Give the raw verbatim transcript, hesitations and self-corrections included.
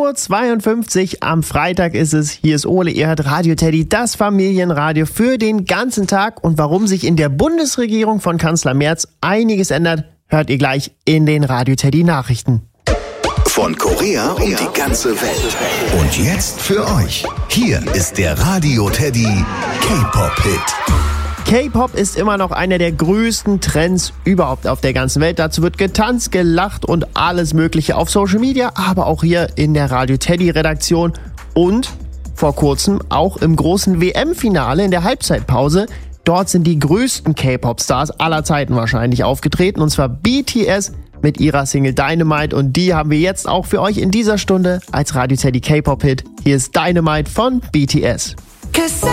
Uhr zweiundfünfzig am Freitag ist es. Hier ist Ole, ihr hört Radio Teddy, das Familienradio für den ganzen Tag. Und warum sich in der Bundesregierung von Kanzler Merz einiges ändert, hört ihr gleich in den Radio Teddy Nachrichten. Von Korea um die ganze Welt. Und jetzt für euch. Hier ist der Radio Teddy K-Pop-Hit. K-Pop ist immer noch einer der größten Trends überhaupt auf der ganzen Welt. Dazu wird getanzt, gelacht und alles Mögliche auf Social Media, aber auch hier in der Radio Teddy Redaktion und vor kurzem auch im großen W M-Finale in der Halbzeitpause. Dort sind die größten K-Pop-Stars aller Zeiten wahrscheinlich aufgetreten, und zwar B T S mit ihrer Single Dynamite, und die haben wir jetzt auch für euch in dieser Stunde als Radio Teddy K-Pop-Hit. Hier ist Dynamite von B T S.